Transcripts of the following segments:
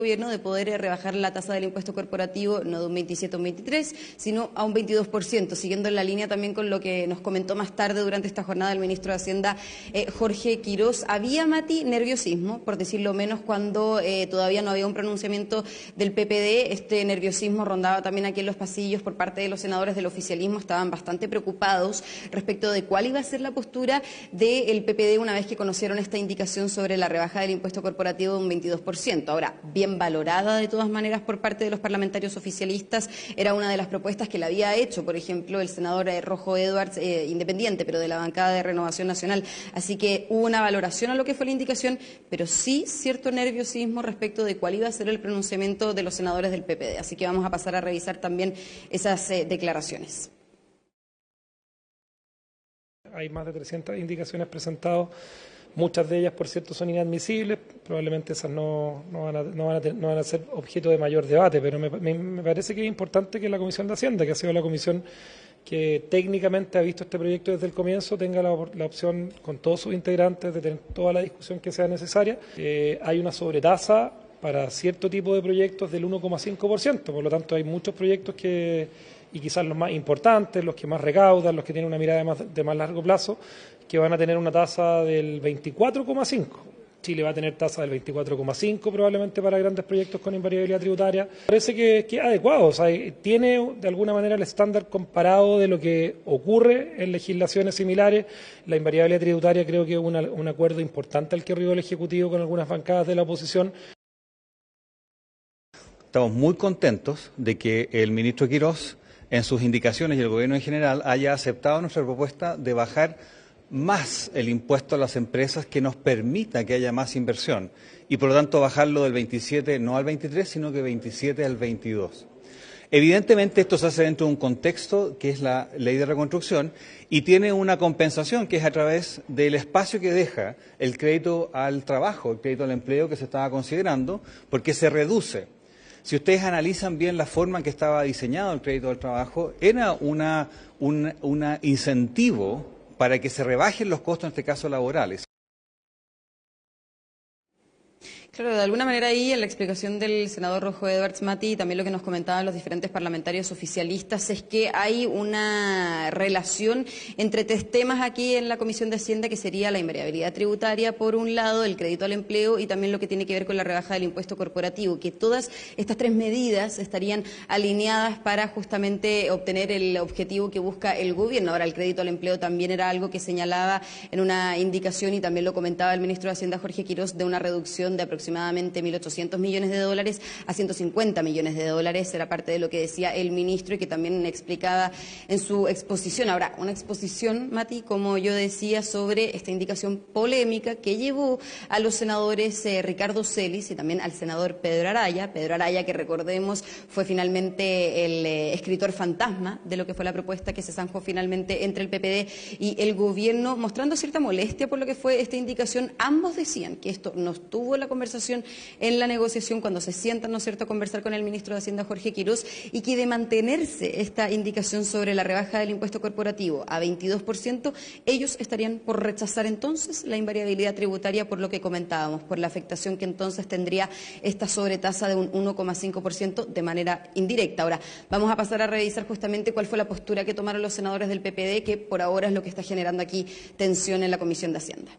gobierno de poder rebajar la tasa del impuesto corporativo no de un 27 a un 23, sino a un 22%, siguiendo en la línea también con lo que nos comentó más tarde durante esta jornada el ministro de Hacienda, Jorge Quirós. Había, Mati, nerviosismo, por decirlo menos, cuando todavía no había un pronunciamiento del PPD. Este nerviosismo rondaba también aquí en los pasillos por parte de los senadores del oficialismo. Estaban bastante preocupados respecto de cuál iba a ser la postura del PPD una vez que conocieron esta indicación sobre la rebaja del impuesto corporativo de un 22%. Ahora, bien valorada de todas maneras por parte de los parlamentarios oficialistas, era una de las propuestas que le había hecho, por ejemplo, el senador Rojo Edwards, independiente, pero de la bancada de Renovación Nacional. Así que hubo una valoración a lo que fue la indicación, pero sí cierto nerviosismo respecto de cuál iba a ser el pronunciamiento de los senadores del PPD. Así que vamos a pasar a revisar también esas declaraciones. Hay más de 300 indicaciones presentadas. Muchas de ellas, por cierto, son inadmisibles, probablemente esas no van a ser objeto de mayor debate, pero me parece que es importante que la Comisión de Hacienda, que ha sido la comisión que técnicamente ha visto este proyecto desde el comienzo, tenga la opción con todos sus integrantes de tener toda la discusión que sea necesaria. Hay una sobretasa para cierto tipo de proyectos del 1,5%, por lo tanto hay muchos proyectos y quizás los más importantes, los que más recaudan, los que tienen una mirada de más largo plazo, que van a tener una tasa del 24,5%. Chile va a tener tasa del 24,5% probablemente para grandes proyectos con invariabilidad tributaria. Parece que es adecuado, o sea, tiene de alguna manera el estándar comparado de lo que ocurre en legislaciones similares. La invariabilidad tributaria creo que es un acuerdo importante al que arribó el Ejecutivo con algunas bancadas de la oposición. Estamos muy contentos de que el ministro Quirós, en sus indicaciones y el gobierno en general, haya aceptado nuestra propuesta de bajar más el impuesto a las empresas que nos permita que haya más inversión y por lo tanto bajarlo del 27 no al 23 sino que 27 al 22. Evidentemente esto se hace dentro de un contexto que es la ley de reconstrucción y tiene una compensación que es a través del espacio que deja el crédito al trabajo, el crédito al empleo que se estaba considerando, porque se reduce. Si ustedes analizan bien la forma en que estaba diseñado el crédito al trabajo, era un incentivo para que se rebajen los costos, en este caso laborales. Claro, de alguna manera ahí en la explicación del senador Rojo Edwards, Mati, y también lo que nos comentaban los diferentes parlamentarios oficialistas, es que hay una relación entre tres temas aquí en la Comisión de Hacienda, que sería la invariabilidad tributaria, por un lado, el crédito al empleo y también lo que tiene que ver con la rebaja del impuesto corporativo, que todas estas tres medidas estarían alineadas para justamente obtener el objetivo que busca el gobierno. Ahora, el crédito al empleo también era algo que señalaba en una indicación y también lo comentaba el ministro de Hacienda, Jorge Quirós, de una reducción de aproximadamente 1.800 millones de dólares a 150 millones de dólares, era parte de lo que decía el ministro y que también explicaba en su exposición. Ahora, una exposición, Mati, como yo decía, sobre esta indicación polémica que llevó a los senadores Ricardo Celis y también al senador Pedro Araya, que recordemos fue finalmente el escritor fantasma de lo que fue la propuesta que se zanjó finalmente entre el PPD y el gobierno, mostrando cierta molestia por lo que fue esta indicación. Ambos decían que esto no estuvo en la conversación en la negociación cuando se sientan, ¿no es cierto?, a conversar con el ministro de Hacienda, Jorge Quirós, y que de mantenerse esta indicación sobre la rebaja del impuesto corporativo a 22%, ellos estarían por rechazar entonces la invariabilidad tributaria, por lo que comentábamos, por la afectación que entonces tendría esta sobretasa de un 1,5% de manera indirecta. Ahora, vamos a pasar a revisar justamente cuál fue la postura que tomaron los senadores del PPD, que por ahora es lo que está generando aquí tensión en la Comisión de Hacienda.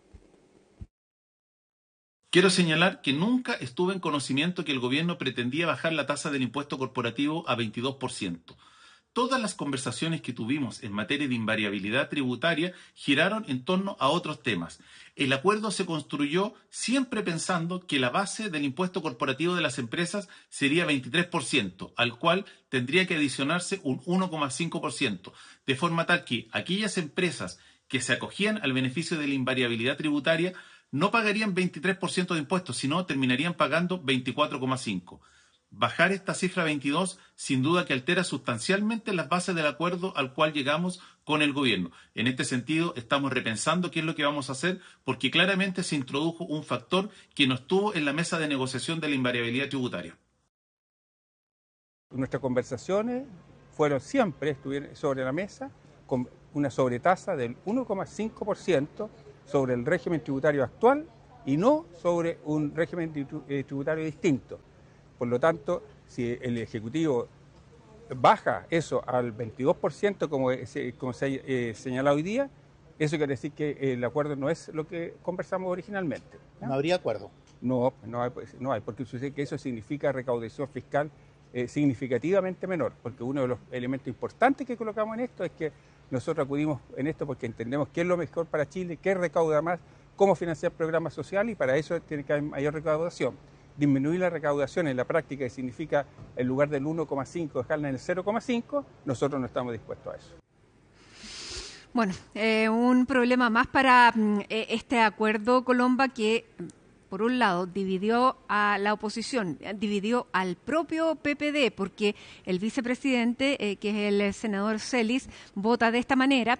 Quiero señalar que nunca estuve en conocimiento que el gobierno pretendía bajar la tasa del impuesto corporativo a 22%. Todas las conversaciones que tuvimos en materia de invariabilidad tributaria giraron en torno a otros temas. El acuerdo se construyó siempre pensando que la base del impuesto corporativo de las empresas sería 23%, al cual tendría que adicionarse un 1,5%, de forma tal que aquellas empresas que se acogían al beneficio de la invariabilidad tributaria no pagarían 23% de impuestos, sino terminarían pagando 24,5%. Bajar esta cifra a 22 sin duda que altera sustancialmente las bases del acuerdo al cual llegamos con el gobierno. En este sentido, estamos repensando qué es lo que vamos a hacer, porque claramente se introdujo un factor que no estuvo en la mesa de negociación de la invariabilidad tributaria. Nuestras conversaciones estuvieron sobre la mesa con una sobretasa del 1,5% sobre el régimen tributario actual y no sobre un régimen tributario distinto. Por lo tanto, si el Ejecutivo baja eso al 22%, como se ha señalado hoy día, eso quiere decir que el acuerdo no es lo que conversamos originalmente. ¿No habría acuerdo? No hay, porque sucede que eso significa recaudación fiscal significativamente menor, porque uno de los elementos importantes que colocamos en esto es que nosotros acudimos en esto porque entendemos qué es lo mejor para Chile, qué recauda más, cómo financiar programas sociales, y para eso tiene que haber mayor recaudación. Disminuir la recaudación en la práctica, que significa en lugar del 1,5 dejarla en el 0,5, nosotros no estamos dispuestos a eso. Bueno, un problema más para este acuerdo, Colomba, que por un lado dividió a la oposición, dividió al propio PPD, porque el vicepresidente, que es el senador Celis, vota de esta manera,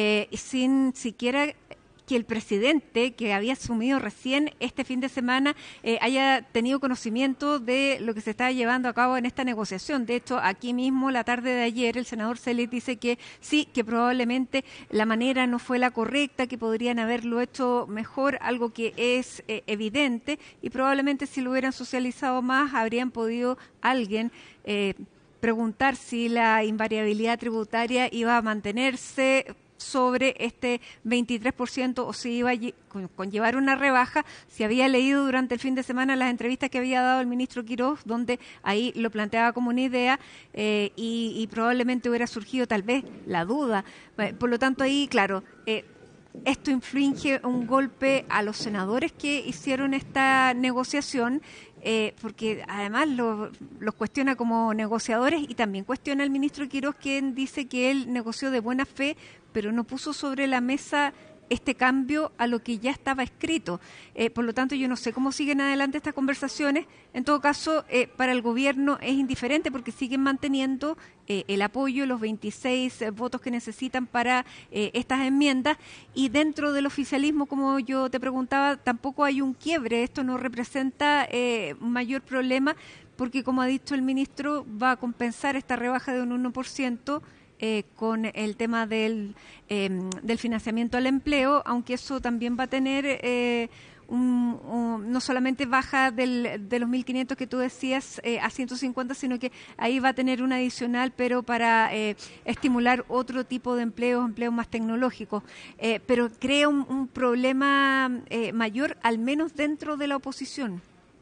sin siquiera que el presidente, que había asumido recién este fin de semana, haya tenido conocimiento de lo que se está llevando a cabo en esta negociación. De hecho, aquí mismo, la tarde de ayer, el senador Celis dice que sí, que probablemente la manera no fue la correcta, que podrían haberlo hecho mejor, algo que es evidente, y probablemente si lo hubieran socializado más, habrían podido alguien preguntar si la invariabilidad tributaria iba a mantenerse sobre este 23% o si iba a conllevar una rebaja. Si había leído durante el fin de semana las entrevistas que había dado el ministro Quirós, donde ahí lo planteaba como una idea, y probablemente hubiera surgido tal vez la duda. Por lo tanto, ahí, claro, esto inflige un golpe a los senadores que hicieron esta negociación, porque además los cuestiona como negociadores, y también cuestiona al ministro Quirós, quien dice que él negoció de buena fe, pero no puso sobre la mesa este cambio a lo que ya estaba escrito. Por lo tanto, yo no sé cómo siguen adelante estas conversaciones. En todo caso, para el gobierno es indiferente, porque siguen manteniendo el apoyo, los 26 votos que necesitan para estas enmiendas, y dentro del oficialismo, como yo te preguntaba, tampoco hay un quiebre. Esto no representa un mayor problema, porque, como ha dicho el ministro, va a compensar esta rebaja de un 1%, con el tema del financiamiento al empleo, aunque eso también va a tener no solamente baja de los 1.500 que tú decías a 150, sino que ahí va a tener un adicional, pero para estimular otro tipo de empleos más tecnológicos. Pero crea un problema mayor, al menos dentro de la oposición.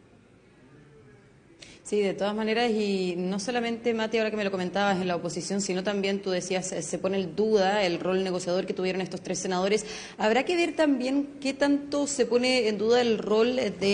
Sí, de todas maneras, y no solamente, Mati, ahora que me lo comentabas, en la oposición, sino también, tú decías, se pone en duda el rol negociador que tuvieron estos tres senadores. Habrá que ver también qué tanto se pone en duda el rol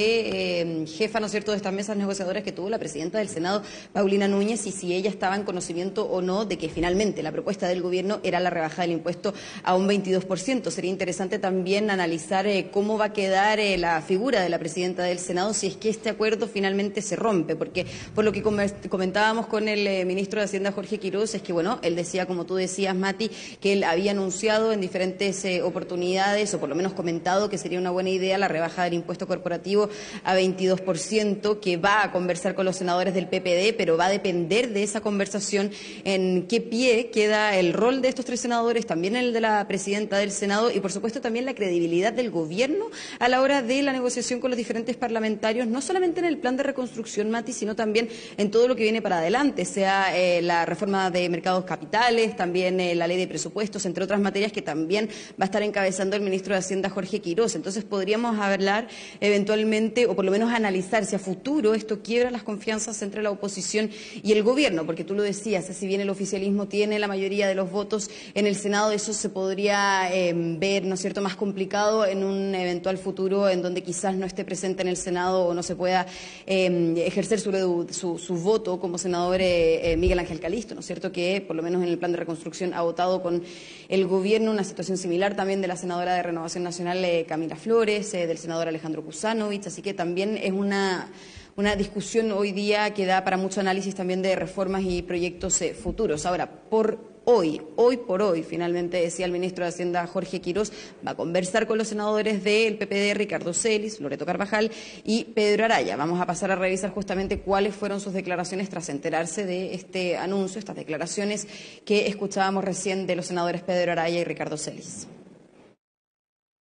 de jefa, ¿no es cierto?, de estas mesas negociadoras que tuvo la presidenta del Senado, Paulina Núñez, y si ella estaba en conocimiento o no de que finalmente la propuesta del gobierno era la rebaja del impuesto a un 22%. Sería interesante también analizar cómo va a quedar la figura de la presidenta del Senado si es que este acuerdo finalmente se rompe, porque por lo que comentábamos con el ministro de Hacienda, Jorge Quirós, es que, bueno, él decía, como tú decías, Mati, que él había anunciado en diferentes oportunidades, o por lo menos comentado, que sería una buena idea la rebaja del impuesto corporativo a 22%, que va a conversar con los senadores del PPD, pero va a depender de esa conversación en qué pie queda el rol de estos tres senadores, también el de la presidenta del Senado, y por supuesto también la credibilidad del gobierno a la hora de la negociación con los diferentes parlamentarios, no solamente en el plan de reconstrucción, Mati, sino también en todo lo que viene para adelante, sea la reforma de mercados capitales, también la ley de presupuestos, entre otras materias que también va a estar encabezando el ministro de Hacienda, Jorge Quirós. Entonces podríamos hablar eventualmente, o por lo menos analizar si a futuro esto quiebra las confianzas entre la oposición y el gobierno, porque tú lo decías, si bien el oficialismo tiene la mayoría de los votos en el Senado, eso se podría ver, ¿no es cierto?, más complicado en un eventual futuro en donde quizás no esté presente en el Senado o no se pueda ejercer su voto como senador Miguel Ángel Calisto, ¿no es cierto?, que por lo menos en el plan de reconstrucción ha votado con el gobierno. Una situación similar también de la senadora de Renovación Nacional, Camila Flores, del senador Alejandro Kuzanovich, así que también es una discusión hoy día que da para mucho análisis también de reformas y proyectos futuros. Ahora, hoy por hoy, finalmente decía el ministro de Hacienda, Jorge Quirós, va a conversar con los senadores del PPD, Ricardo Celis, Loreto Carvajal y Pedro Araya. Vamos a pasar a revisar justamente cuáles fueron sus declaraciones tras enterarse de este anuncio, estas declaraciones que escuchábamos recién de los senadores Pedro Araya y Ricardo Celis.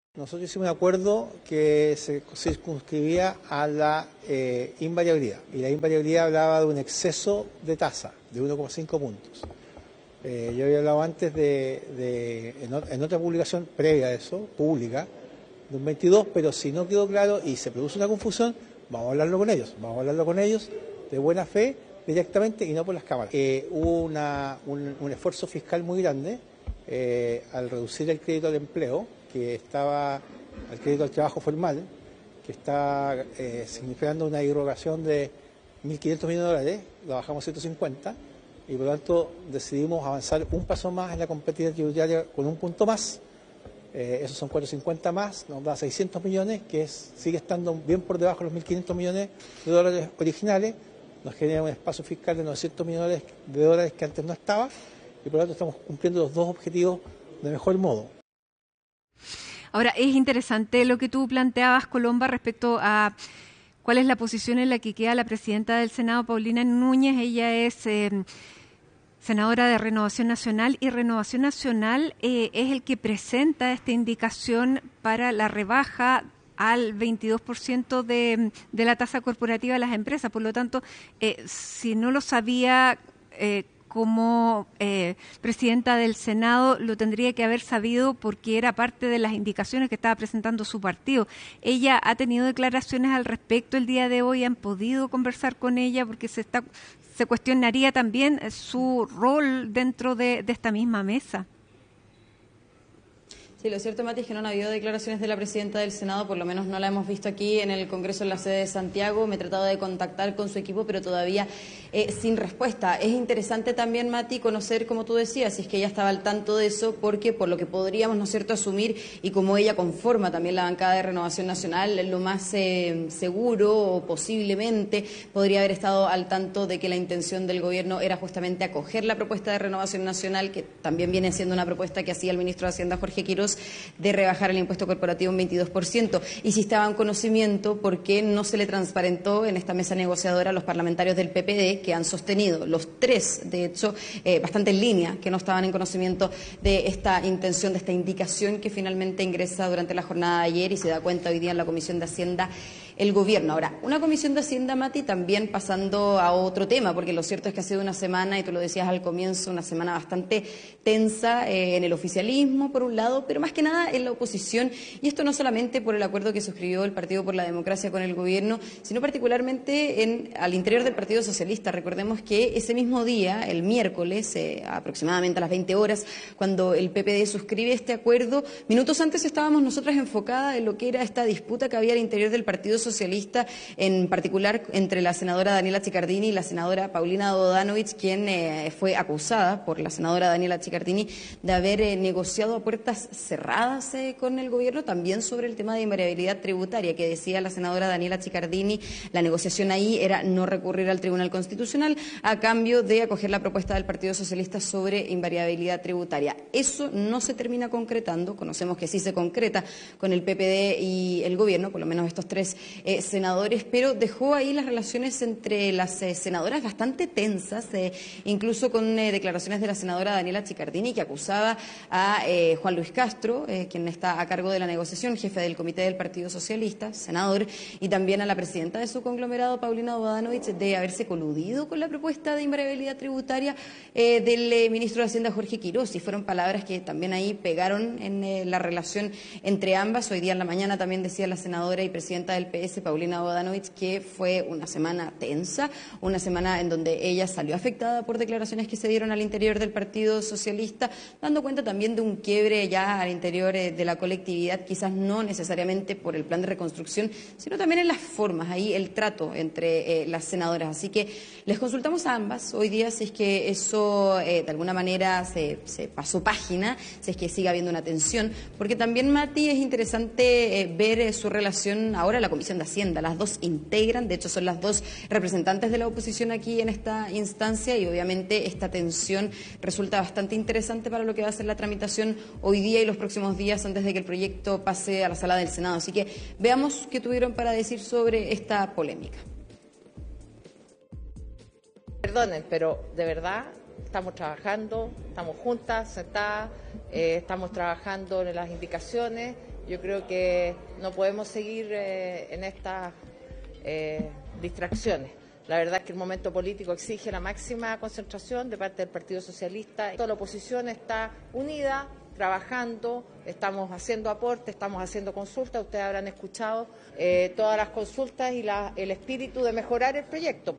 Nosotros hicimos un acuerdo que se circunscribía a la invariabilidad, y la invariabilidad hablaba de un exceso de tasa de 1,5 puntos. Yo había hablado antes en otra publicación previa a eso, pública, de un 22, pero si no quedó claro y se produce una confusión, vamos a hablarlo con ellos de buena fe directamente y no por las cámaras. Hubo un esfuerzo fiscal muy grande al reducir el crédito al empleo, que estaba al crédito al trabajo formal, que está significando una irrogación de 1.500 millones de dólares, lo bajamos a 150, y por lo tanto decidimos avanzar un paso más en la competitividad tributaria con un punto más. Esos son 450 más, nos da 600 millones, que sigue estando bien por debajo de los 1.500 millones de dólares originales, nos genera un espacio fiscal de 900 millones de dólares que antes no estaba, y por lo tanto estamos cumpliendo los dos objetivos de mejor modo. Ahora, es interesante lo que tú planteabas, Colomba, respecto a cuál es la posición en la que queda la presidenta del Senado, Paulina Núñez. Ella es senadora de Renovación Nacional, y Renovación Nacional es el que presenta esta indicación para la rebaja al 22% de la tasa corporativa de las empresas. Por lo tanto, si no lo sabía como presidenta del Senado, lo tendría que haber sabido porque era parte de las indicaciones que estaba presentando su partido. Ella ha tenido declaraciones al respecto el día de hoy, han podido conversar con ella porque se cuestionaría también su rol dentro de esta misma mesa. Sí, lo cierto, Mati, es que no han habido declaraciones de la presidenta del Senado, por lo menos no la hemos visto aquí en el Congreso en la sede de Santiago. Me he tratado de contactar con su equipo, pero todavía sin respuesta. Es interesante también, Mati, conocer, como tú decías, si es que ella estaba al tanto de eso, porque por lo que podríamos, ¿no es cierto?, asumir, y como ella conforma también la bancada de Renovación Nacional, lo más seguro, o posiblemente, podría haber estado al tanto de que la intención del gobierno era justamente acoger la propuesta de Renovación Nacional, que también viene siendo una propuesta que hacía el ministro de Hacienda, Jorge Quirós, de rebajar el impuesto corporativo un 22%. Y si estaba en conocimiento, ¿por qué no se le transparentó en esta mesa negociadora a los parlamentarios del PPD, que han sostenido, los tres, de hecho, bastante en línea, que no estaban en conocimiento de esta intención, de esta indicación que finalmente ingresa durante la jornada de ayer y se da cuenta hoy día en la Comisión de Hacienda el gobierno? Ahora, una Comisión de Hacienda, Mati, también pasando a otro tema, porque lo cierto es que ha sido una semana, y tú lo decías al comienzo, una semana bastante tensa en el oficialismo, por un lado, pero más que nada en la oposición, y esto no solamente por el acuerdo que suscribió el Partido por la Democracia con el gobierno, sino particularmente al interior del Partido Socialista. Recordemos que ese mismo día, el miércoles, aproximadamente a las 20 horas, cuando el PPD suscribe este acuerdo, minutos antes estábamos nosotras enfocadas en lo que era esta disputa que había al interior del Partido Socialista, en particular entre la senadora Daniela Chiccardini y la senadora Paulina Bodanovich, quien fue acusada por la senadora Daniela Chiccardini de haber negociado a puertas cerradas con el gobierno, también sobre el tema de invariabilidad tributaria, que decía la senadora Daniela Chiccardini, la negociación ahí era no recurrir al Tribunal Constitucional a cambio de acoger la propuesta del Partido Socialista sobre invariabilidad tributaria. Eso no se termina concretando, conocemos que sí se concreta con el PPD y el gobierno, por lo menos estos tres senadores, pero dejó ahí las relaciones entre las senadoras bastante tensas, incluso con declaraciones de la senadora Daniela Chiccardini, que acusaba a Juan Luis Castro, quien está a cargo de la negociación, jefe del Comité del Partido Socialista, senador, y también a la presidenta de su conglomerado, Paulina Bodanovich, de haberse coludido con la propuesta de invariabilidad tributaria del ministro de Hacienda, Jorge Quirós, y fueron palabras que también ahí pegaron en la relación entre ambas. Hoy día en la mañana también decía la senadora y presidenta del PS, Paulina Bodanovich, que fue una semana tensa, una semana en donde ella salió afectada por declaraciones que se dieron al interior del Partido Socialista, dando cuenta también de un quiebre ya al interior de la colectividad, quizás no necesariamente por el plan de reconstrucción, sino también en las formas, ahí el trato entre las senadoras. Así que les consultamos a ambas hoy día si es que eso de alguna manera se pasó página, si es que sigue habiendo una tensión, porque también, Mati, es interesante ver su relación ahora en la Comisión de Hacienda. Las dos integran, de hecho son las dos representantes de la oposición aquí en esta instancia, y obviamente esta tensión resulta bastante interesante para lo que va a ser la tramitación hoy día y los próximos días antes de que el proyecto pase a la sala del Senado. Así que veamos qué tuvieron para decir sobre esta polémica. Perdonen, pero de verdad estamos trabajando, estamos juntas, sentadas, estamos trabajando en las indicaciones. Yo creo que no podemos seguir en estas distracciones. La verdad es que el momento político exige la máxima concentración de parte del Partido Socialista. Toda la oposición está unida, trabajando, estamos haciendo aportes, estamos haciendo consultas. Ustedes habrán escuchado todas las consultas y el espíritu de mejorar el proyecto.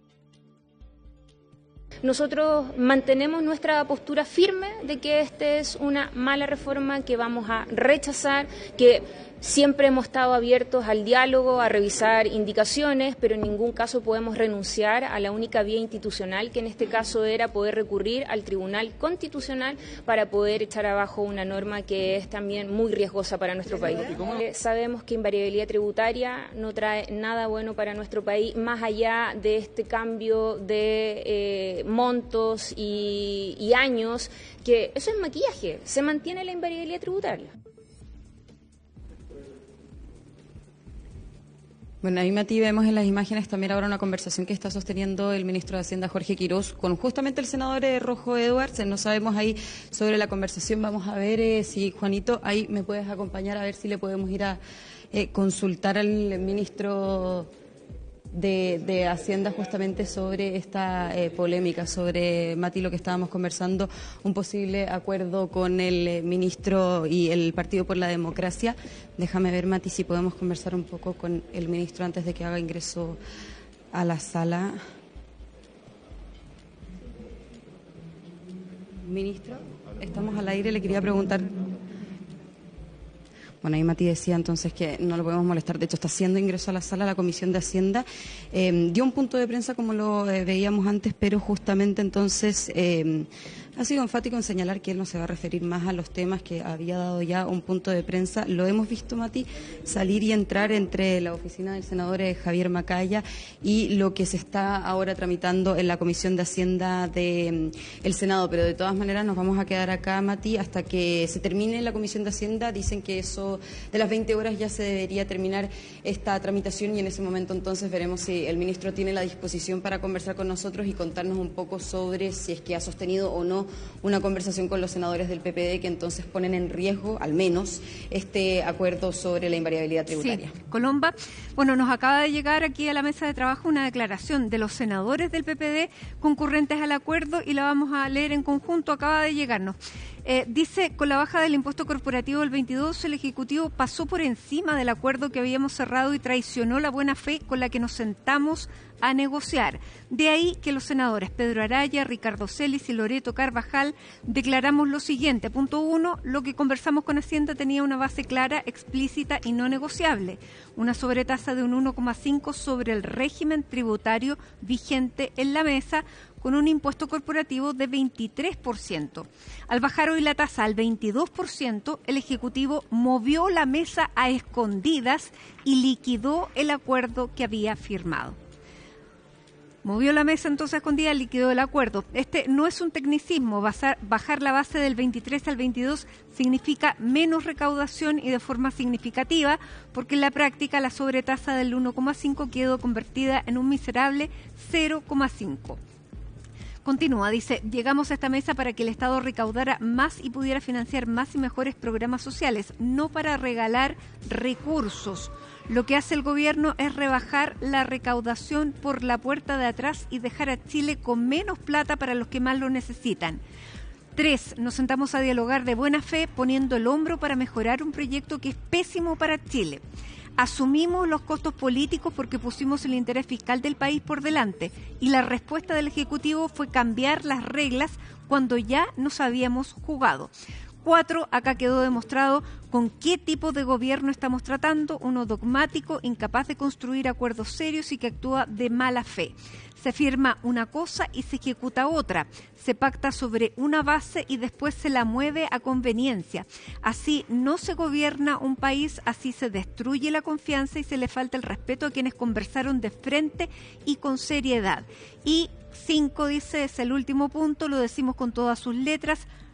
Nosotros mantenemos nuestra postura firme de que esta es una mala reforma que vamos a rechazar, que siempre hemos estado abiertos al diálogo, a revisar indicaciones, pero en ningún caso podemos renunciar a la única vía institucional, que en este caso era poder recurrir al Tribunal Constitucional para poder echar abajo una norma que es también muy riesgosa para nuestro país. Sabemos que invariabilidad tributaria no trae nada bueno para nuestro país, más allá de este cambio de montos y años, que eso es maquillaje, se mantiene la invariabilidad tributaria. Bueno, ahí, Mati, vemos en las imágenes también ahora una conversación que está sosteniendo el ministro de Hacienda, Jorge Quirós, con justamente el senador Rojo Edwards. No sabemos ahí sobre la conversación. Vamos a ver si, Juanito, ahí me puedes acompañar a ver si le podemos ir a consultar al ministro de Hacienda justamente sobre esta polémica, sobre, Mati, lo que estábamos conversando, un posible acuerdo con el ministro y el Partido por la Democracia. Déjame ver, Mati, si podemos conversar un poco con el ministro antes de que haga ingreso a la sala. Ministro, estamos al aire, le quería preguntar. Bueno, ahí Mati decía entonces que no lo podemos molestar. De hecho, está haciendo ingreso a la sala la Comisión de Hacienda. Dio un punto de prensa como lo veíamos antes, pero justamente entonces ha sido enfático en señalar que él no se va a referir más a los temas, que había dado ya un punto de prensa. Lo hemos visto, Mati, salir y entrar entre la oficina del senador Javier Macaya y lo que se está ahora tramitando en la Comisión de Hacienda del Senado. Pero de todas maneras nos vamos a quedar acá, Mati, hasta que se termine la Comisión de Hacienda. Dicen que eso de las 20 horas ya se debería terminar esta tramitación, y en ese momento entonces veremos si el ministro tiene la disposición para conversar con nosotros y contarnos un poco sobre si es que ha sostenido o no una conversación con los senadores del PPD, que entonces ponen en riesgo, al menos, este acuerdo sobre la invariabilidad tributaria. Sí, Colomba, bueno, nos acaba de llegar aquí a la mesa de trabajo una declaración de los senadores del PPD concurrentes al acuerdo y la vamos a leer en conjunto, acaba de llegarnos. Dice, con la baja del impuesto corporativo del 22, el Ejecutivo pasó por encima del acuerdo que habíamos cerrado y traicionó la buena fe con la que nos sentamos a negociar. De ahí que los senadores Pedro Araya, Ricardo Celis y Loreto Carvajal declaramos lo siguiente. Punto 1, lo que conversamos con Hacienda tenía una base clara, explícita y no negociable. Una sobretasa de un 1,5 sobre el régimen tributario vigente en la mesa, con un impuesto corporativo de 23%. Al bajar hoy la tasa al 22%, el Ejecutivo movió la mesa a escondidas y liquidó el acuerdo que había firmado. Movió la mesa entonces a escondidas, liquidó el acuerdo. Este no es un tecnicismo. Bajar la base del 23 al 22 significa menos recaudación y de forma significativa, porque en la práctica la sobretasa del 1,5 quedó convertida en un miserable 0,5. Continúa, dice, llegamos a esta mesa para que el Estado recaudara más y pudiera financiar más y mejores programas sociales, no para regalar recursos. Lo que hace el gobierno es rebajar la recaudación por la puerta de atrás y dejar a Chile con menos plata para los que más lo necesitan. 3, nos sentamos a dialogar de buena fe, poniendo el hombro para mejorar un proyecto que es pésimo para Chile. Asumimos los costos políticos porque pusimos el interés fiscal del país por delante, y la respuesta del Ejecutivo fue cambiar las reglas cuando ya nos habíamos jugado. 4, acá quedó demostrado con qué tipo de gobierno estamos tratando, uno dogmático, incapaz de construir acuerdos serios y que actúa de mala fe. Se firma una cosa y se ejecuta otra. Se pacta sobre una base y después se la mueve a conveniencia. Así no se gobierna un país, así se destruye la confianza y se le falta el respeto a quienes conversaron de frente y con seriedad. Y 5, dice, es el último punto, lo decimos con todas sus letras: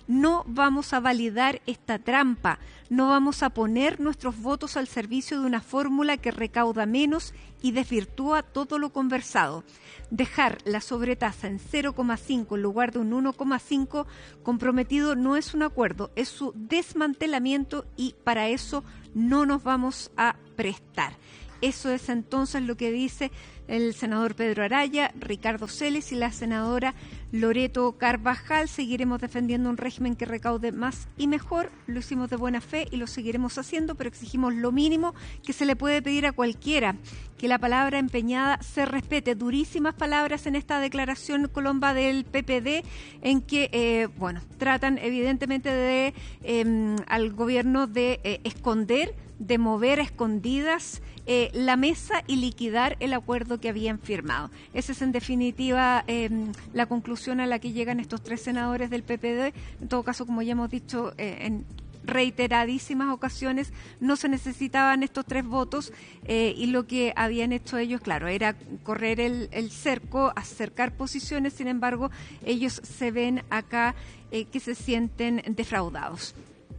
No vamos a validar esta trampa, no vamos a poner nuestros votos al servicio de una fórmula que recauda menos y desvirtúa todo lo conversado. Dejar la sobretasa en 0,5 en lugar de un 1,5 comprometido no es un acuerdo, es su desmantelamiento y para eso no nos vamos a prestar. Eso es entonces lo que dice el senador Pedro Araya, Ricardo Celes y la senadora Loreto Carvajal. Seguiremos defendiendo un régimen que recaude más y mejor. Lo hicimos de buena fe y lo seguiremos haciendo, pero exigimos lo mínimo que se le puede pedir a cualquiera, que la palabra empeñada se respete. Durísimas palabras en esta declaración, Colomba, del PPD, en que, tratan evidentemente de al gobierno de esconder, de mover a escondidas la mesa y liquidar el acuerdo que habían firmado. Esa es en definitiva la conclusión a la que llegan estos tres senadores del PPD. En todo caso, como ya hemos dicho en reiteradísimas ocasiones, no se necesitaban estos 3 votos y lo que habían hecho ellos, claro, era correr el cerco, acercar posiciones. Sin embargo, ellos se ven acá que se sienten defraudados.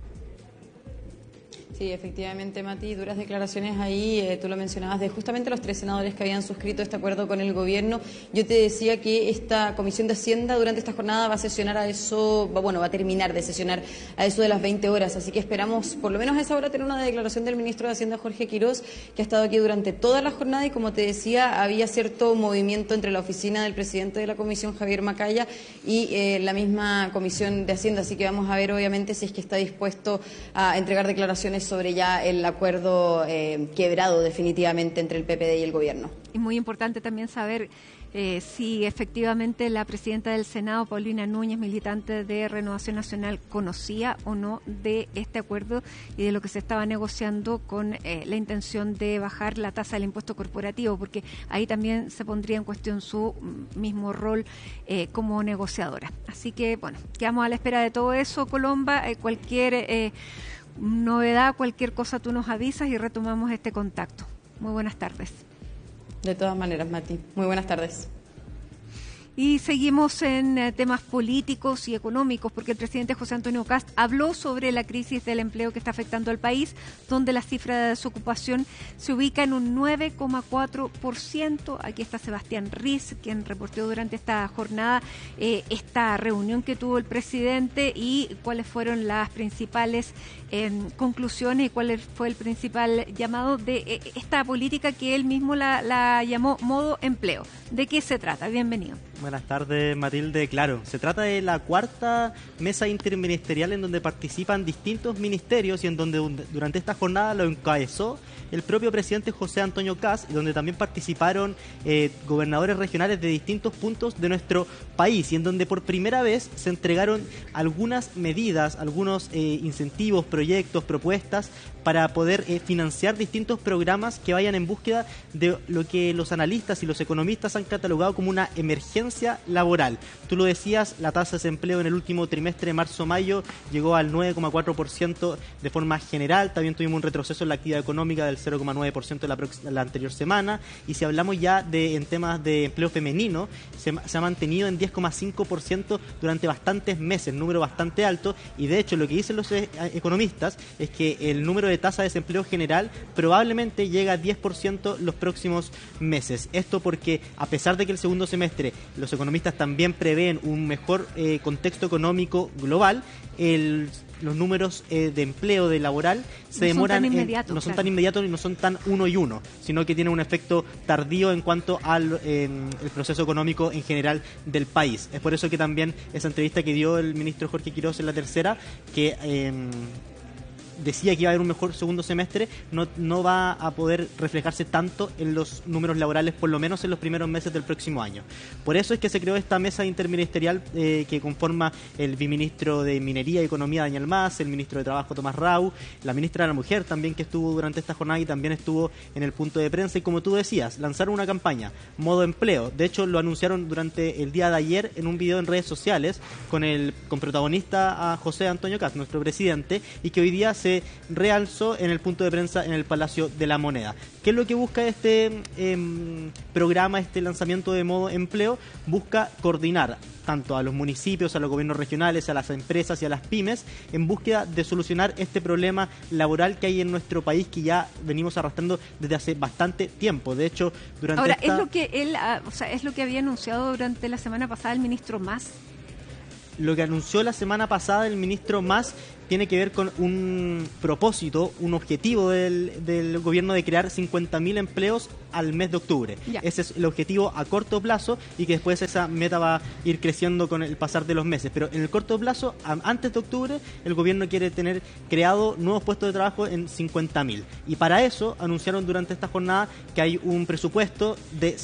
Sí, efectivamente, Mati, duras declaraciones ahí, tú lo mencionabas, de justamente los 3 senadores que habían suscrito este acuerdo con el gobierno. Yo te decía que esta Comisión de Hacienda durante esta jornada va a sesionar va a terminar de sesionar a eso de las 20 horas, así que esperamos por lo menos a esa hora tener una declaración del ministro de Hacienda, Jorge Quirós, que ha estado aquí durante toda la jornada y, como te decía, había cierto movimiento entre la oficina del presidente de la Comisión, Javier Macaya, y la misma Comisión de Hacienda, así que vamos a ver obviamente si es que está dispuesto a entregar declaraciones sobre ya el acuerdo quebrado definitivamente entre el PPD y el gobierno. Es muy importante también saber si efectivamente la presidenta del Senado, Paulina Núñez, militante de Renovación Nacional, conocía o no de este acuerdo y de lo que se estaba negociando con la intención de bajar la tasa del impuesto corporativo, porque ahí también se pondría en cuestión su mismo rol como negociadora. Así que, quedamos a la espera de todo eso, Colomba. Cualquier novedad, cualquier cosa tú nos avisas y retomamos este contacto. Muy buenas tardes. De todas maneras, Mati. Muy buenas tardes. Y seguimos en temas políticos y económicos, porque el presidente José Antonio Kast habló sobre la crisis del empleo que está afectando al país, donde la cifra de desocupación se ubica en un 9,4%. Aquí está Sebastián Riz, quien reportó durante esta jornada esta reunión que tuvo el presidente y cuáles fueron las principales conclusiones y cuál fue el principal llamado de esta política que él mismo la llamó modo empleo. ¿De qué se trata? Bienvenido. Buenas tardes, Matilde. Claro, se trata de la 4ª mesa interministerial en donde participan distintos ministerios y en donde durante esta jornada lo encabezó el propio presidente José Antonio Kast, y donde también participaron gobernadores regionales de distintos puntos de nuestro país, y en donde por primera vez se entregaron algunas medidas, algunos incentivos, proyectos, propuestas para poder financiar distintos programas que vayan en búsqueda de lo que los analistas y los economistas han catalogado como una emergencia laboral. Tú lo decías, la tasa de desempleo en el último trimestre, marzo-mayo, llegó al 9,4% de forma general. También tuvimos un retroceso en la actividad económica del 0,9% la anterior semana. Y si hablamos ya en temas de empleo femenino, se ha mantenido en 10,5% durante bastantes meses, número bastante alto. Y de hecho, lo que dicen los economistas es que el número de tasa de desempleo general probablemente llega a 10% los próximos meses. Esto porque, a pesar de que el segundo semestre los economistas también prevén un mejor contexto económico global, los números de empleo, de laboral, se demoran, no son tan inmediatos y no son tan uno y uno, sino que tienen un efecto tardío en cuanto al el proceso económico en general del país. Es por eso que también esa entrevista que dio el ministro Jorge Quirós en La Tercera, que decía que iba a haber un mejor segundo semestre, no va a poder reflejarse tanto en los números laborales, por lo menos en los primeros meses del próximo año. Por eso es que se creó esta mesa interministerial que conforma el viceministro de Minería y Economía, Daniel Mas, el ministro de Trabajo, Tomás Rau, la ministra de la Mujer también, que estuvo durante esta jornada y también estuvo en el punto de prensa. Y como tú decías, lanzaron una campaña, modo empleo. De hecho, lo anunciaron durante el día de ayer en un video en redes sociales con protagonista a José Antonio Kast, nuestro presidente, y que hoy día se se realzó en el punto de prensa en el Palacio de la Moneda. ¿Qué es lo que busca este programa, este lanzamiento de Modo Empleo? Busca coordinar tanto a los municipios, a los gobiernos regionales, a las empresas y a las pymes, en búsqueda de solucionar este problema laboral que hay en nuestro país, que ya venimos arrastrando desde hace bastante tiempo. De hecho, durante Ahora, es lo que él, es lo que había anunciado durante la semana pasada el ministro Mas. Lo que anunció la semana pasada el ministro Mas tiene que ver con un propósito, un objetivo del gobierno de crear 50.000 empleos al mes de octubre. Ya. Ese es el objetivo a corto plazo y que después esa meta va a ir creciendo con el pasar de los meses. Pero en el corto plazo, antes de octubre, el gobierno quiere tener creado nuevos puestos de trabajo en 50.000. Y para eso anunciaron durante esta jornada que hay un presupuesto de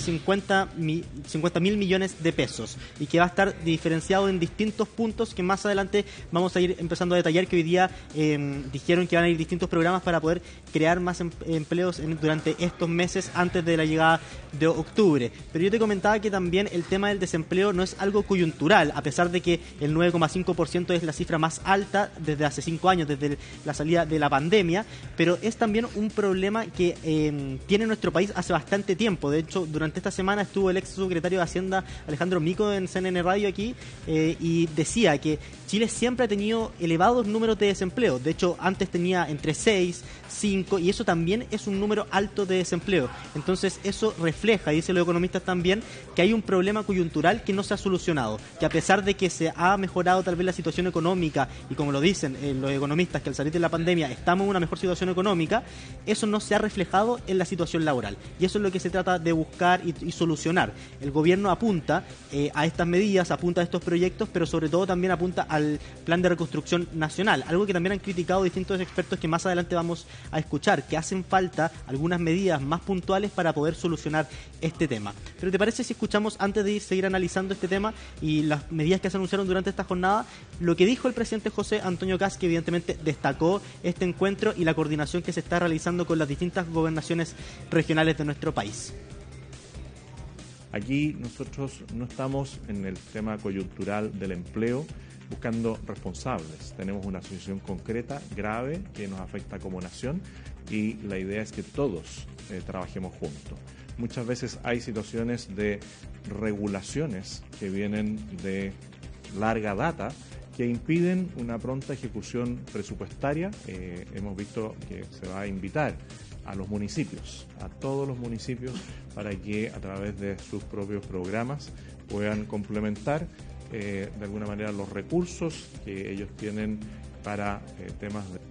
50.000 millones de pesos y que va a estar diferenciado en distintos puntos que más adelante vamos a ir empezando a detallar, que hoy día dijeron que van a ir distintos programas para poder crear más empleos durante estos meses antes de la llegada de octubre. Pero yo te comentaba que también el tema del desempleo no es algo coyuntural, a pesar de que el 9,5% es la cifra más alta desde hace 5 años, desde la salida de la pandemia, pero es también un problema que tiene nuestro país hace bastante tiempo. De hecho, durante esta semana estuvo el ex subsecretario de Hacienda, Alejandro Mico, en CNN Radio aquí, y decía que Chile siempre ha tenido elevados números de desempleo. De hecho, antes tenía entre 6, 5, y eso también es un número alto de desempleo. Entonces, eso refleja, y dicen los economistas también, que hay un problema coyuntural que no se ha solucionado, que a pesar de que se ha mejorado tal vez la situación económica, y como lo dicen los economistas, que al salir de la pandemia estamos en una mejor situación económica, eso no se ha reflejado en la situación laboral. Y eso es lo que se trata de buscar y solucionar. El gobierno apunta a estas medidas, apunta a estos proyectos, pero sobre todo también apunta al plan de reconstrucción nacional, algo que también han criticado distintos expertos que más adelante vamos a escuchar, que hacen falta algunas medidas más puntuales para poder solucionar este tema. Pero ¿te parece si escuchamos, antes de seguir analizando este tema y las medidas que se anunciaron durante esta jornada, lo que dijo el presidente José Antonio Kast, que evidentemente destacó este encuentro y la coordinación que se está realizando con las distintas gobernaciones regionales de nuestro país? Aquí nosotros no estamos en el tema coyuntural del empleo buscando responsables. Tenemos una situación concreta, grave, que nos afecta como nación, y la idea es que todos trabajemos juntos. Muchas veces hay situaciones de regulaciones que vienen de larga data que impiden una pronta ejecución presupuestaria. Hemos visto que se va a invitar a los municipios, a todos los municipios, para que a través de sus propios programas puedan complementar de alguna manera los recursos que ellos tienen para temas de...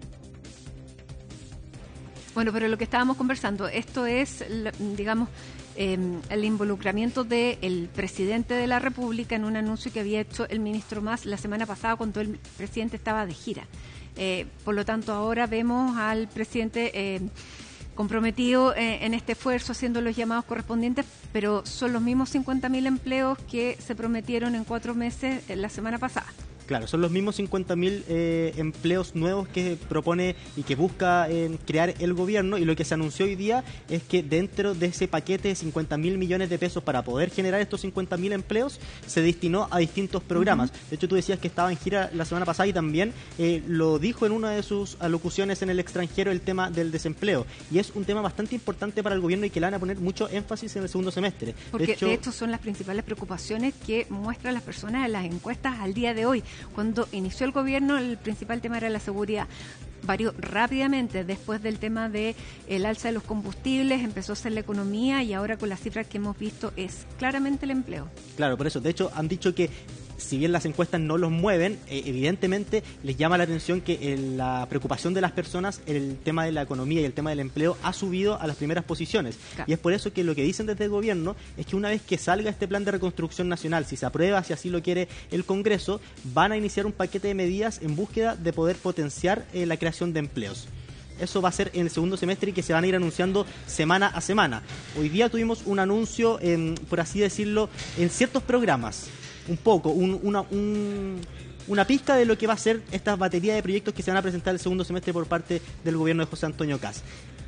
Bueno, pero lo que estábamos conversando, esto es, digamos, el involucramiento del presidente de la República en un anuncio que había hecho el ministro Mas la semana pasada cuando el presidente estaba de gira. Por lo tanto, ahora vemos al presidente comprometido en este esfuerzo, haciendo los llamados correspondientes, pero son los mismos 50.000 empleos que se prometieron en 4 meses la semana pasada. Claro, son los mismos 50.000 empleos nuevos que propone y que busca crear el gobierno, y lo que se anunció hoy día es que dentro de ese paquete de 50.000 millones de pesos para poder generar estos 50.000 empleos se destinó a distintos programas. De hecho, tú decías que estaba en gira la semana pasada y también lo dijo en una de sus alocuciones en el extranjero, el tema del desempleo, y es un tema bastante importante para el gobierno y que le van a poner mucho énfasis en el segundo semestre. Porque de hecho son las principales preocupaciones que muestran las personas en las encuestas al día de hoy. Cuando inició el gobierno, el principal tema era la seguridad. Varió rápidamente después del tema de el alza de los combustibles, empezó a ser la economía, y ahora con las cifras que hemos visto es claramente el empleo. Claro, por eso. De hecho, han dicho que si bien las encuestas no los mueven, evidentemente les llama la atención que la preocupación de las personas, el tema de la economía y el tema del empleo ha subido a las primeras posiciones. Claro. Y es por eso que lo que dicen desde el gobierno es que una vez que salga este plan de reconstrucción nacional, si se aprueba, si así lo quiere el Congreso, van a iniciar un paquete de medidas en búsqueda de poder potenciar la creación de empleos. Eso va a ser en el segundo semestre y que se van a ir anunciando semana a semana. Hoy día tuvimos un anuncio, por así decirlo, en ciertos programas. Un poco, una pista de lo que va a ser esta batería de proyectos que se van a presentar el segundo semestre por parte del gobierno de José Antonio Kast.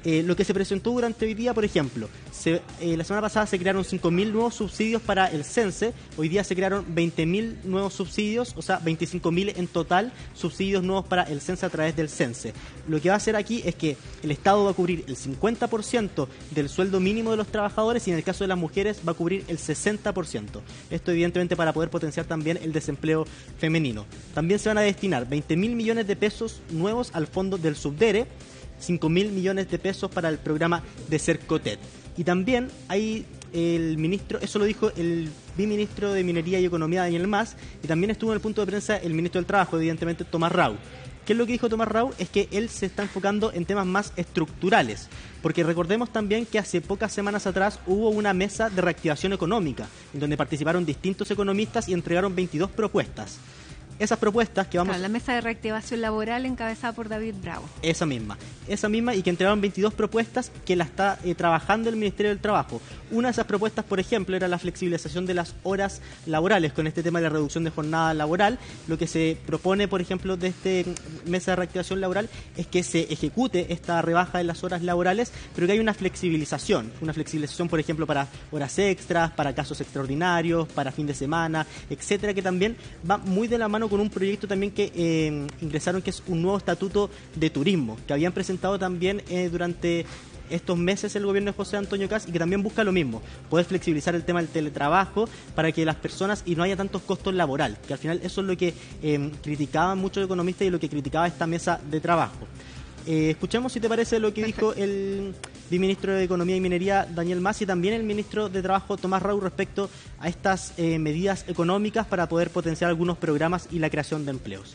Lo que se presentó durante hoy día, por ejemplo, la semana pasada se crearon 5.000 nuevos subsidios para el CENSE, hoy día se crearon 20.000 nuevos subsidios, o sea, 25.000 en total subsidios nuevos para el CENSE a través del CENSE. Lo que va a hacer aquí es que el Estado va a cubrir el 50% del sueldo mínimo de los trabajadores y en el caso de las mujeres va a cubrir el 60%. Esto evidentemente para poder potenciar también el desempleo femenino. También se van a destinar 20.000 millones de pesos nuevos al fondo del Subdere, 5.000 millones de pesos para el programa de Cercotet. Y también hay el ministro, eso lo dijo el viceministro de Minería y Economía, Daniel Mas, y también estuvo en el punto de prensa el ministro del Trabajo, evidentemente, Tomás Rau. ¿Qué es lo que dijo Tomás Rau? Es que él se está enfocando en temas más estructurales, porque recordemos también que hace pocas semanas atrás hubo una mesa de reactivación económica, en donde participaron distintos economistas y entregaron 22 propuestas. Esas propuestas que vamos... Claro, la mesa de reactivación laboral encabezada por David Bravo. Esa misma, y que entregaron 22 propuestas que la está trabajando el Ministerio del Trabajo. Una de esas propuestas, por ejemplo, era la flexibilización de las horas laborales con este tema de la reducción de jornada laboral. Lo que se propone, por ejemplo, de esta mesa de reactivación laboral es que se ejecute esta rebaja de las horas laborales, pero que hay una flexibilización, por ejemplo, para horas extras, para casos extraordinarios, para fin de semana, etcétera, que también va muy de la mano con un proyecto también que ingresaron, que es un nuevo estatuto de turismo, que habían presentado también durante estos meses el gobierno de José Antonio Kast y que también busca lo mismo, poder flexibilizar el tema del teletrabajo para que las personas y no haya tantos costos laborales, que al final eso es lo que criticaban muchos economistas y lo que criticaba esta mesa de trabajo. Escuchemos, si te parece, lo que dijo el viceministro de Economía y Minería, Daniel Mas, y también el ministro de Trabajo, Tomás Rau, respecto a estas medidas económicas para poder potenciar algunos programas y la creación de empleos.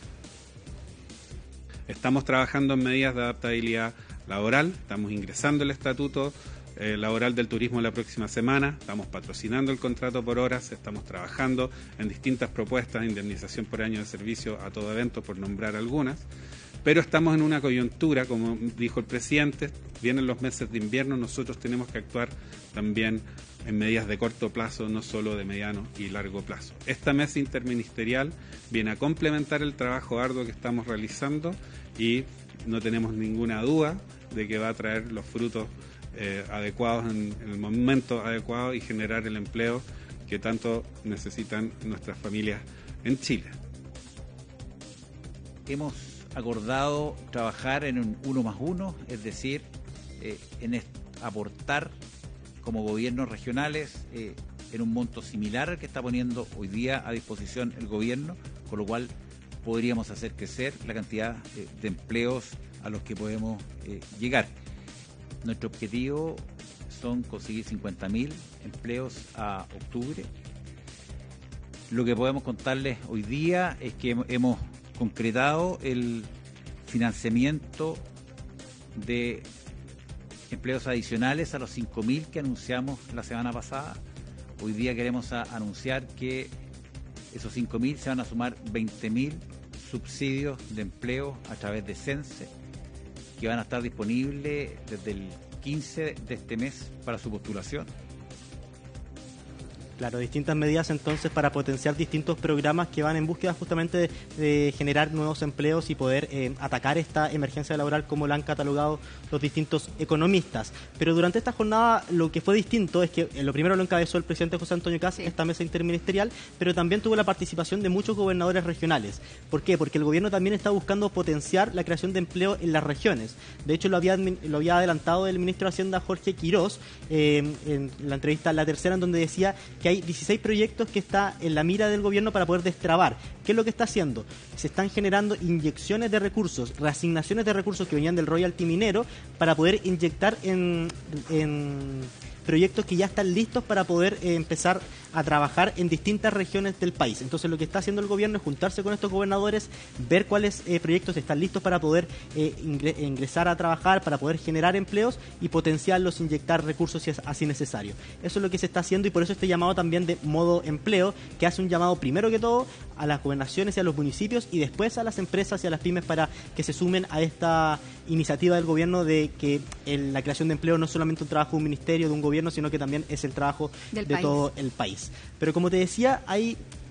Estamos trabajando en medidas de adaptabilidad laboral, estamos ingresando el estatuto laboral del turismo la próxima semana, estamos patrocinando el contrato por horas, estamos trabajando en distintas propuestas de indemnización por año de servicio a todo evento, por nombrar algunas. Pero estamos en una coyuntura, como dijo el presidente, vienen los meses de invierno, nosotros tenemos que actuar también en medidas de corto plazo, no solo de mediano y largo plazo. Esta mesa interministerial viene a complementar el trabajo arduo que estamos realizando y no tenemos ninguna duda de que va a traer los frutos adecuados en el momento adecuado y generar el empleo que tanto necesitan nuestras familias en Chile. Hemos acordado trabajar en un 1+1, es decir, en aportar como gobiernos regionales en un monto similar al que está poniendo hoy día a disposición el gobierno, con lo cual podríamos hacer crecer la cantidad de empleos a los que podemos llegar. Nuestro objetivo son conseguir 50.000 empleos a octubre. Lo que podemos contarles hoy día es que hemos concretado el financiamiento de empleos adicionales a los 5.000 que anunciamos la semana pasada. Hoy día queremos anunciar que esos 5.000 se van a sumar 20.000 subsidios de empleo a través de CENSE, que van a estar disponibles desde el 15 de este mes para su postulación. Claro, distintas medidas entonces para potenciar distintos programas que van en búsqueda justamente de generar nuevos empleos y poder atacar esta emergencia laboral como la han catalogado los distintos economistas. Pero durante esta jornada lo que fue distinto es que lo primero lo encabezó el presidente José Antonio Kast, esta mesa interministerial, pero también tuvo la participación de muchos gobernadores regionales. ¿Por qué? Porque el gobierno también está buscando potenciar la creación de empleo en las regiones. De hecho, lo había adelantado el ministro de Hacienda, Jorge Quirós, en la entrevista La Tercera, en donde decía que hay 16 proyectos que está en la mira del gobierno para poder destrabar. ¿Qué es lo que está haciendo? Se están generando inyecciones de recursos, reasignaciones de recursos que venían del royalty minero para poder inyectar en proyectos que ya están listos para poder empezar a trabajar en distintas regiones del país. Entonces lo que está haciendo el gobierno es juntarse con estos gobernadores, ver cuáles proyectos están listos para poder ingresar a trabajar, para poder generar empleos y potenciarlos, inyectar recursos si es así necesario. Eso es lo que se está haciendo y por eso este llamado también de modo empleo, que hace un llamado primero que todo a las gobernaciones y a los municipios y después a las empresas y a las pymes para que se sumen a esta iniciativa del gobierno de que la creación de empleo no es solamente un trabajo de un ministerio, de un gobierno, sino que también es el trabajo de todo el país. Pero como te decía, hay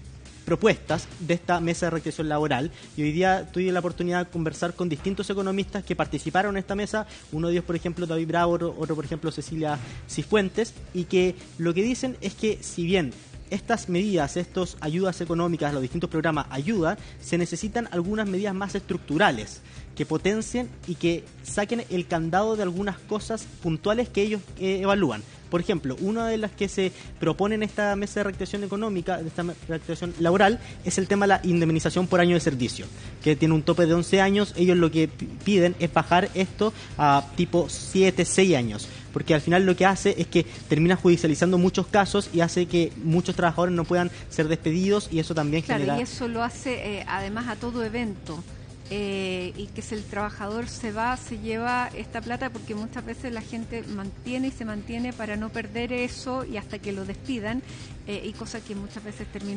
propuestas de esta mesa de reactivación laboral, y hoy día tuve la oportunidad de conversar con distintos economistas que participaron en esta mesa, uno de ellos, por ejemplo, David Bravo, otro por ejemplo, Cecilia Cifuentes, y que lo que dicen es que si bien estas medidas, estas ayudas económicas, los distintos programas ayudan, se necesitan algunas medidas más estructurales que potencien y que saquen el candado de algunas cosas puntuales que ellos evalúan. Por ejemplo, una de las que se propone en esta mesa de reactivación económica, de esta reactivación laboral, es el tema de la indemnización por año de servicio, que tiene un tope de 11 años. Ellos lo que piden es bajar esto a tipo 7, 6 años, porque al final lo que hace es que termina judicializando muchos casos y hace que muchos trabajadores no puedan ser despedidos, y eso también genera... Y eso lo hace además a todo evento. Y que si el trabajador se va, se lleva esta plata, porque muchas veces la gente mantiene y se mantiene para no perder eso y hasta que lo despidan, y cosa que muchas veces termina